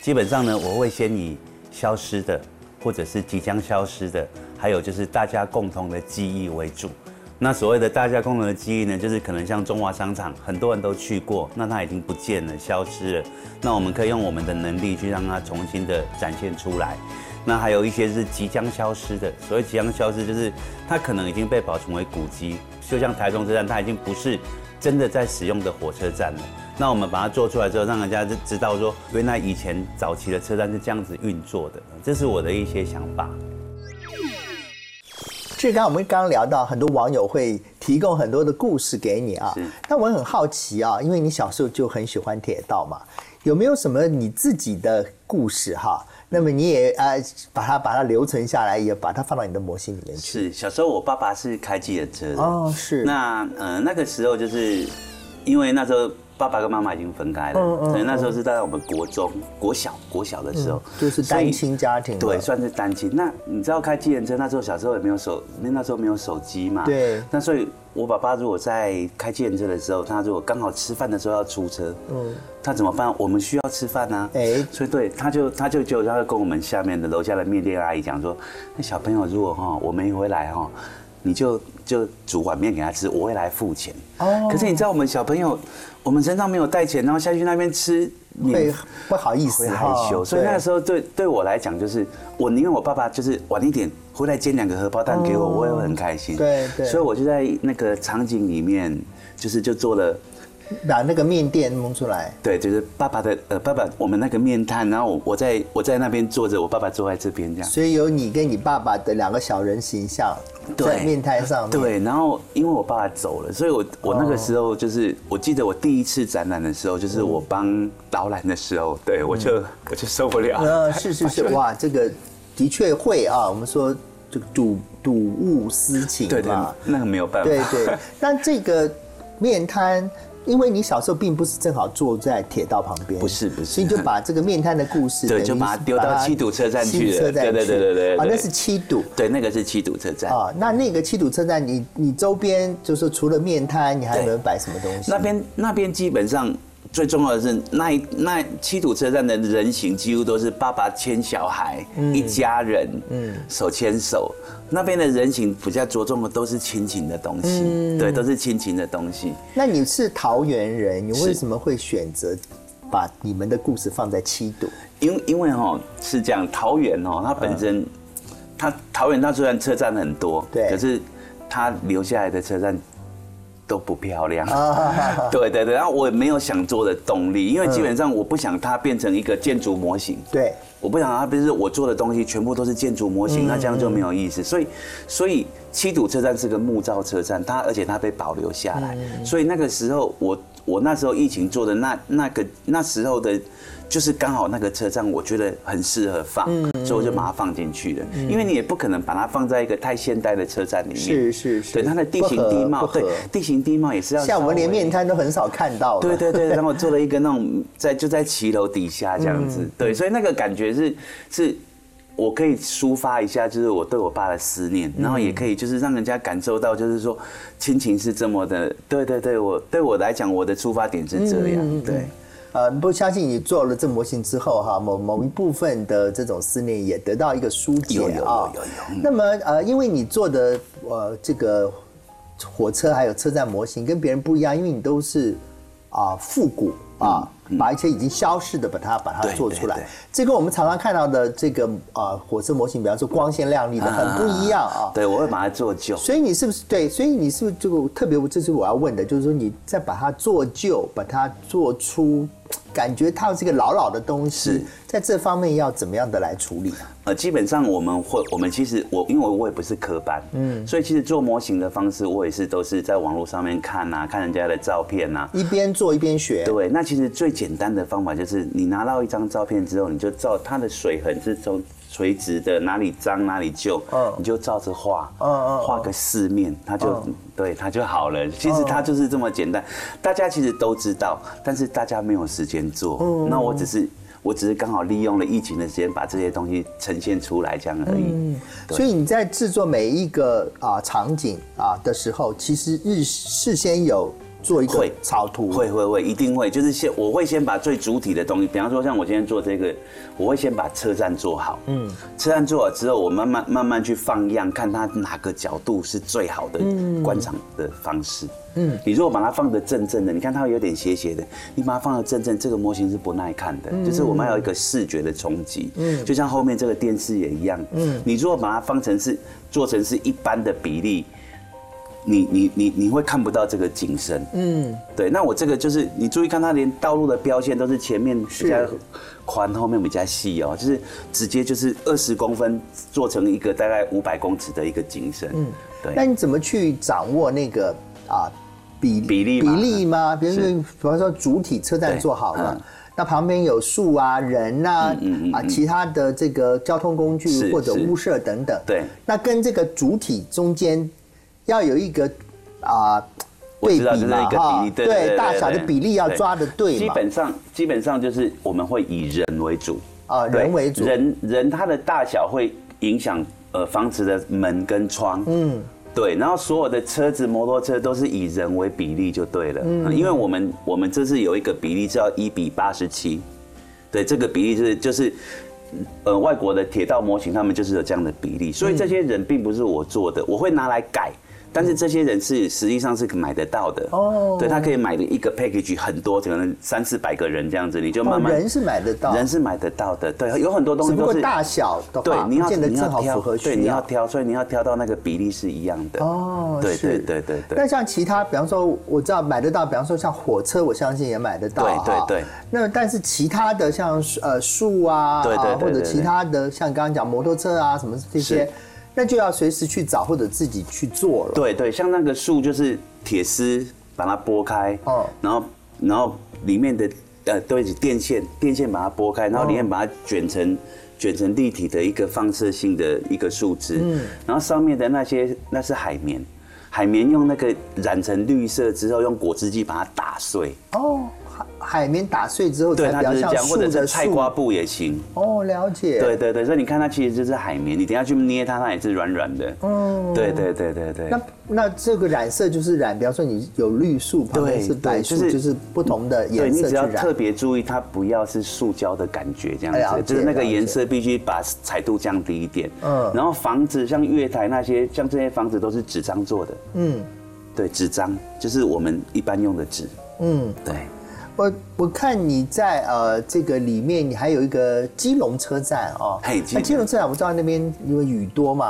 基本上呢，我会先以消失的，或者是即将消失的，还有就是大家共同的记忆为主。那所谓的大家共同的记忆呢，就是可能像中华商场，很多人都去过，那它已经不见了，消失了。那我们可以用我们的能力去让它重新的展现出来。那还有一些是即将消失的，所谓即将消失，就是它可能已经被保存为古迹，就像台中车站，它已经不是真的在使用的火车站了。那我们把它做出来之后，让人家知道说，原来以前早期的车站是这样子运作的，这是我的一些想法。 我们刚刚聊到，很多网友会提供很多的故事给你啊。那我很好奇啊，因为你小时候就很喜欢铁道嘛，有没有什么你自己的故事哈？那么你也把它留存下来，也把它放到你的模型里面去。 是，小时候我爸爸是开计程车的哦，是。 那个时候就是因为那时候爸爸跟妈妈已经分开了，所以那时候是在我们国小的时候， 就是单亲家庭， 对，算是单亲。那你知道开计程车，那时候小时候也没有那时候没有手机嘛， 对。 那所以我爸爸如果在开计程车的时候，他如果刚好吃饭的时候要出车，他怎么办？我们需要吃饭啊，所以对，他就跟我们下面的楼下的面店阿姨讲说，那小朋友如果我没回来你就煮碗面给他吃，我会来付钱。可是你知道我们小朋友，我们身上没有带钱，然后下去那边吃， 会不好意思， 会害羞。所以那个时候对我来讲，就是我宁愿我爸爸就是晚一点回来煎2个荷包蛋给我，我也会很开心。 对。 所以我就在那个场景里面，就做了。 把那个面店弄出来， 对，就是爸爸我们那个面摊，然后我在那边坐着，我爸爸坐在这边这样， 所以有你跟你爸爸的2个小人形象在面摊上面。 对，然后因为我爸爸走了，所以我那个时候就是我记得我第一次展览的时候，就是我帮导览的时候，对我就受不了。 是，哇，这个的确会啊，我们说这个睹物思情嘛， 对，那个没有办法。 对，那这个面摊。因为你小时候并不是正好坐在铁道旁边， 不是， 所以就把这个面摊的故事， 对，就把它丢到七堵车站去了，对， 那是七堵， 对，那个是七堵车站啊。那个七堵车站，你周边就是除了面摊，你还有没有摆什么东西？ 那边基本上最重要的是那七堵车站的人行几乎都是爸爸牵小孩，一家人，手牵手。那边的人行比较着重的都是亲情的东西，对，都是亲情的东西。 那你是桃园人，你为什么会选择把你们的故事放在七堵？ 因为是这样，桃园它本身，桃园它虽然车站很多， 对， 可是它留下来的车站都不漂亮。对，然后我也没有想做的动力，因为基本上我不想它变成一个建筑模型。 对。 我不想它不是我做的东西全部都是建筑模型，那这样就没有意思。所以七堵车站是个木造车站，而且它被保留下来。所以那个时候我那时候疫情做的那时候的，就是刚好那个车站我觉得很适合放，所以我就把它放进去了。因为你也不可能把它放在一个太现代的车站里面， 是， 对它的地形地貌，对地形地貌也是要像我们连面摊都很少看到。 对，然后做了一个那种就在骑楼底下这样子，对，所以那个感觉是我可以抒发一下，就是我对我爸的思念，然后也可以就是让人家感受到，就是说亲情是这么的，对，对我来讲，我的出发点是这样，对。 不相信你做了这模型之后哈，某一部分的这种思念也得到一个疏解啊。有。那么因为你做的这个火车还有车站模型跟别人不一样，因为你都是复古把一些已经消逝的把它做出来， 对， 这跟我们常常看到的这个火车模型，比方说光鲜亮丽的很不一样啊。 对，我会把它做旧。 所以你是不是对？所以你是不是就特别？这是我要问的，就是说你再把它做旧，把它做出感觉它是一个老的东西，在这方面要怎么样的来处理啊？ 基本上我们其实因为我也不是科班，所以其实做模型的方式我也都是在网络上面看人家的照片一边做一边学。 对，那其实最简单的方法就是你拿到一张照片之后，你就照它的水痕是从垂直的，哪里脏哪里旧，你就照着画，画个4面，它就好了。其实它就是这么简单，大家其实都知道，但是大家没有时间做。那我只是刚好利用了疫情的时间，把这些东西呈现出来，这样而已。 所以你在制作每一个场景的时候，其实事先有做一个草图？ 会，一定会。就是我会先把最主体的东西，比方说像我今天做这个，我会先把车站做好。车站做好之后，我慢慢去放样，看它哪个角度是最好的观赏的方式。你如果把它放得正正的，你看它会有点斜斜的，你把它放得正正，这个模型是不耐看的。就是我们要有一个视觉的冲击。就像后面这个电视也一样。你如果把它做成是一般的比例。你会看不到这个景深，对。那我这个就是你注意看，它连道路的标线都是前面比较宽，后面比较细哦，就是直接就是20公分做成一个大概500公尺的一个景深，对。 那你怎么去掌握那个比例吗？比方说主体车站做好了。那旁边有树啊、人啊、其他的这个交通工具或者屋舍等等， 对。 那跟这个主体中间要有一个对比嘛，哈，对，大小的比例要抓得对嘛。 基本上就是我们会以人为主人为主， 人它的大小会影响房子的门跟窗，对，然后所有的车子、摩托车都是以人为比例就对了，因为我们这次有一个比例叫1:87，对，这个比例就是外国的铁道模型他们就是有这样的比例，所以这些人并不是我做的，我会拿来改。但是这些人实际上是买得到的哦，对，他可以买的一个 package 很多，可能300-400个人这样子，你就慢慢人是买得到， 人是买得到的，对，有很多东西都是只不过大小的话， 对，你要符合需要， 对，你要挑，所以你要挑到那个比例是一样的哦，对。 那像其他，比方说我知道买得到，比方说像火车，我相信也买得到， 对。 那但是其他的像树啊， 对， 或者其他的像刚刚讲摩托车啊什么这些。那就要随时去找或者自己去做了。对， 像那个树就是铁丝把它拨开，然后里面的对电线把它拨开，然后里面把它卷成立体的一个放射性的一个树枝，然后上面的那是海绵，海绵用那个染成绿色之后，用果汁机把它打碎。哦。 海绵打碎之后才比较像或者是菜瓜布也行。 哦，了解。 对，所以你看它其实就是海绵，你等一下去捏它，它也是软软的。对。 那这个染色就是染，比方说你有绿树，旁边是白树，就是不同的颜色去染。 你只要特别注意，它不要是塑胶的感觉，这样子，就是那个颜色必须把彩度降低一点。然后房子像月台那些，像这些房子都是纸张做的。对，纸张就是我们一般用的纸。对。 我看你在这个里面，你还有一个基隆车站哦。 基隆车站我知道那边因为雨多嘛，